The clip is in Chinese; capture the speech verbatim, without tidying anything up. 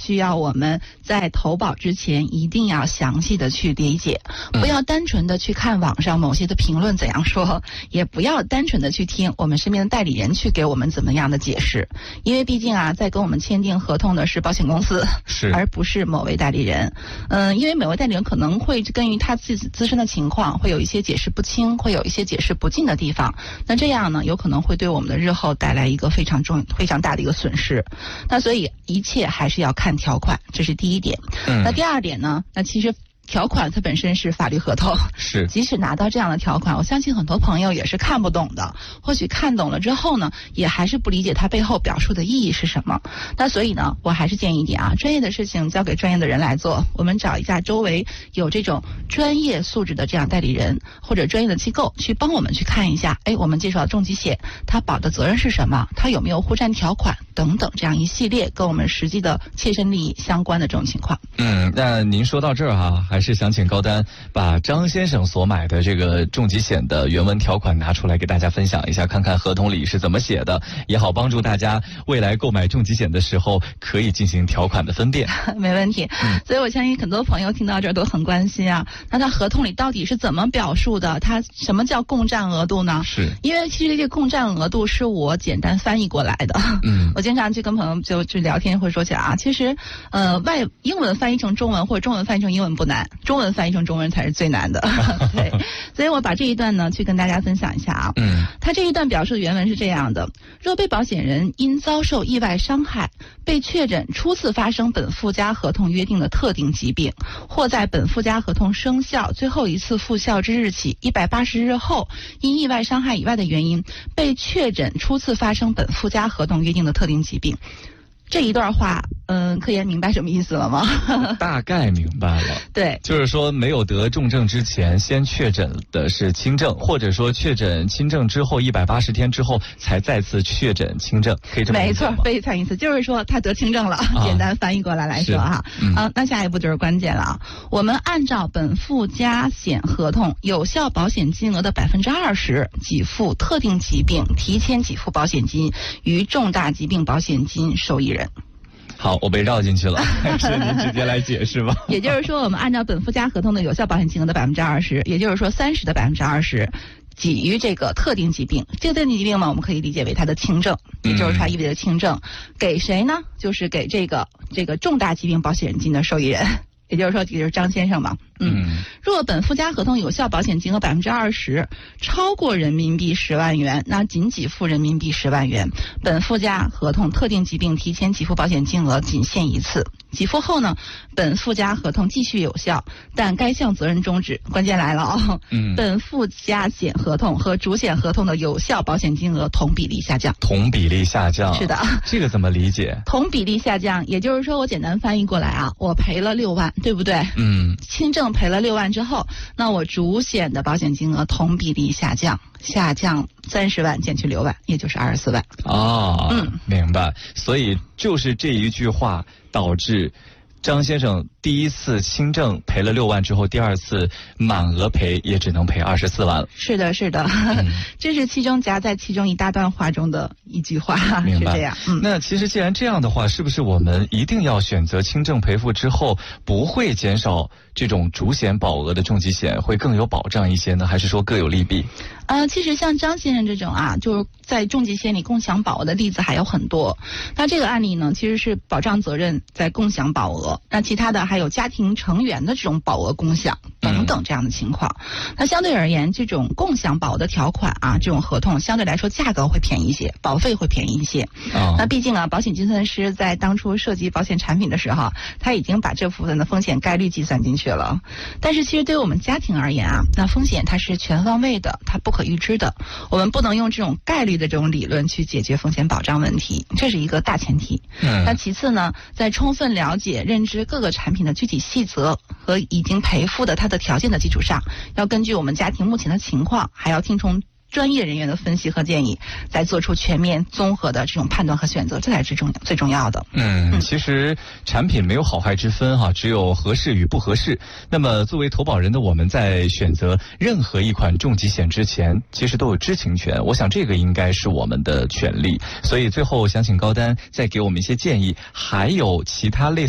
需要我们在投保之前一定要详细的去理解，不要单纯的去看网上某些的评论怎样说，也不要单纯的去听我们身边的代理人去给我们怎么样的解释，因为毕竟啊，在跟我们签订合同的是保险公司， 是而不是某位代理人。嗯，因为每位代理人可能会根据他自己自身的情况，会有一些解释不清，会有一些解释不尽的地方。那这样呢，有可能会对我们的日后带来一个非常重、非常大的一个损失。那所以一切还是要看条款，这是第一点。 嗯， 那第二点呢？那其实条款它本身是法律合同， 是即使拿到这样的条款，我相信很多朋友也是看不懂的。或许看懂了之后呢，也还是不理解它背后表述的意义是什么。那所以呢，我还是建议一点啊，专业的事情交给专业的人来做。我们找一下周围有这种专业素质的这样代理人或者专业的机构去帮我们去看一下，哎，我们介绍的重疾险它保的责任是什么，它有没有互占条款等等，这样一系列跟我们实际的切身利益相关的这种情况。 嗯，那您说到这儿哈、啊，还是想请高丹把张先生所买的这个重疾险的原文条款拿出来给大家分享一下，看看合同里是怎么写的，也好帮助大家未来购买重疾险的时候可以进行条款的分辨。 没问题、 嗯、 所以我相信很多朋友听到这儿都很关心啊，那他合同里到底是怎么表述的，他什么叫共占额度呢？ 是因为其实这个共占额度是我简单翻译过来的。嗯，我经常去跟朋友就去聊天会说起来啊，其实呃外英文翻译成中文或者中文翻译成英文不难，中文翻译成中文才是最难的。对，所以我把这一段呢去跟大家分享一下啊。嗯，他这一段表述的原文是这样的：若被保险人因遭受意外伤害，被确诊初次发生本附加合同约定的特定疾病，或在本附加合同生效最后一次复效之日起一百八十日后，因意外伤害以外的原因被确诊初次发生本附加合同约定的特定疾病。这一段话，嗯，科研明白什么意思了吗？ 大概明白了。 对， 就是说没有得重症之前，先确诊的是轻症，或者说确诊轻症之后一百八十天之后才再次确诊轻症，可以这么理解吗？ 没错，非常意思，就是说他得轻症了。啊、简单翻译过来来说哈，嗯、啊，那下一步就是关键了啊。我们按照本附加险合同有效保险金额的百分之二十给付特定疾病提前给付保险金与重大疾病保险金受益人。 好，我被绕进去了，还是您直接来解释吧。 也就是说，我们按照本附加合同的有效保险金额的百分之二十，也就是说三十的百分之二十，给予这个特定疾病。这个特定疾病嘛，我们可以理解为它的轻症，也就是它意味着轻症。嗯、给谁呢？就是给这个这个重大疾病保险金的受益人。也就是说，这就是张先生嘛。嗯，嗯若本附加合同有效保险金额百分之二十超过人民币十万元，那仅给付人民币十万元。本附加合同特定疾病提前给付保险金额仅限一次。给付后呢，本附加合同继续有效，但该项责任终止。关键来了哦，嗯，本附加险合同和主险合同的有效保险金额同比例下降。 同比例下降， 是的。 这个怎么理解？ 同比例下降，也就是说，我简单翻译过来啊，我赔了六万，对不对？嗯。轻症赔了六万之后，那我主险的保险金额同比例下降，下降三十万减去六万，也就是二十四万。 哦，嗯，明白。所以就是这一句话导致张先生第一次轻症赔了六万之后，第二次满额赔也只能赔二十四万了。 是的，是的，嗯、这是其中夹在其中一大段话中的一句话， 明白。 是这样。嗯、 那其实既然这样的话，是不是我们一定要选择轻症赔付之后不会减少这种主险保额的重疾险，会更有保障一些呢？还是说各有利弊？ 呃，其实像张先生这种啊，就是在重疾险里共享保额的例子还有很多。那这个案例呢，其实是保障责任在共享保额，那其他的还有家庭成员的这种保额共享等等这样的情况。嗯、那相对而言，这种共享保额的条款啊，这种合同相对来说价格会便宜一些，保费会便宜一些。哦、那毕竟啊，保险计算师在当初设计保险产品的时候，他已经把这部分的风险概率计算进去了。但是其实对于我们家庭而言啊，那风险它是全方位的，它不可预知的，我们不能用这种概率的这种理论去解决风险保障问题，这是一个大前提。嗯，那其次呢，在充分了解认知各个产品的具体细则和已经赔付的它的条件的基础上，要根据我们家庭目前的情况，还要听从专业人员的分析和建议，再做出全面综合的这种判断和选择，这才是重最重要的。 嗯，嗯其实产品没有好坏之分哈，只有合适与不合适。那么作为投保人的我们在选择任何一款重疾险之前，其实都有知情权，我想这个应该是我们的权利。所以最后想请高丹再给我们一些建议，还有其他类似